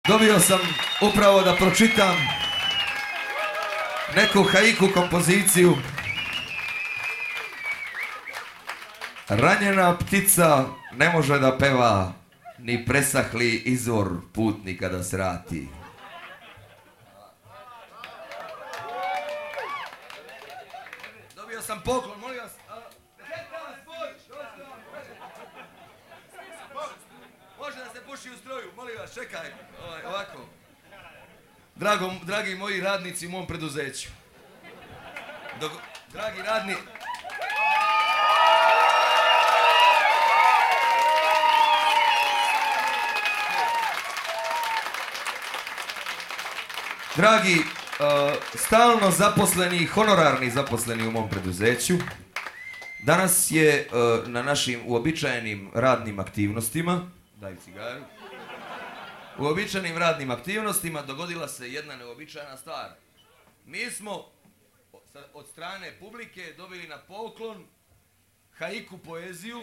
Dobio sam upravo da pročitam neku haiku kompoziciju. Ranjena ptica ne može da peva, ni presahli izvor putnika da srati. Dobio sam poklon, molim vas. Može da se puši u stroju, molim vas, čekaj, ovako. Dragi moji radnici u mom preduzeću. Dragi radni... Dragi, stalno zaposleni, honorarni zaposleni u mom preduzeću, danas je na našim uobičajenim radnim aktivnostima, daj cigaru, uobičajenim radnim aktivnostima dogodila se jedna neobičajna stvar. Mi smo od strane publike dobili na poklon haiku poeziju.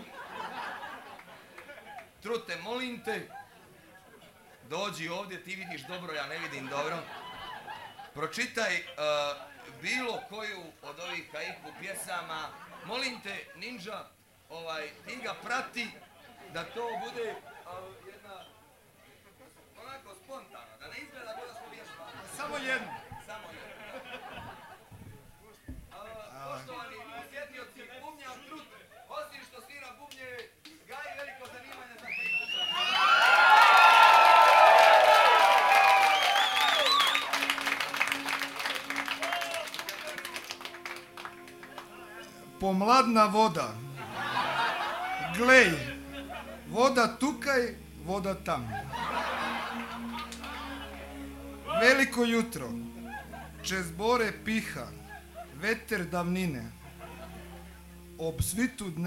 Trute, molim te, dođi ovdje, ti vidiš dobro, ja ne vidim dobro. Pročitaj bilo koju od ovih haiku pjesama. Molim te, Ninja, ti ga prati da to bude jedna onako spontano, da ne izgleda kao da smo vježbali. Samo jednu. Samo jednu. Poštovani posjetioci, bubnjar Trut, osim što svira bubnje, gaji veliko zanimanje za haiku. Pomladna voda. Glej, voda tukaj, voda tam. Veliko jutro, čez bore piha, veter davnine. Ob svitu dne